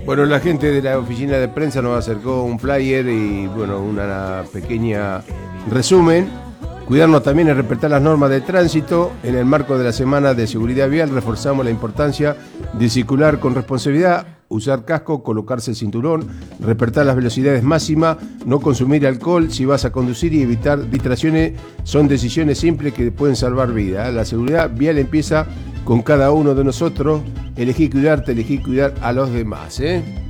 Bueno, la gente de la oficina de prensa nos acercó un flyer y, bueno, una pequeña resumen. Cuidarnos también es respetar las normas de tránsito. En el marco de la Semana de Seguridad Vial reforzamos la importancia de circular con responsabilidad, usar casco, colocarse el cinturón, respetar las velocidades máximas, no consumir alcohol si vas a conducir y evitar distracciones. Son decisiones simples que pueden salvar vidas. La seguridad vial empieza con cada uno de nosotros. Elegí cuidarte, elegí cuidar a los demás, ¿eh?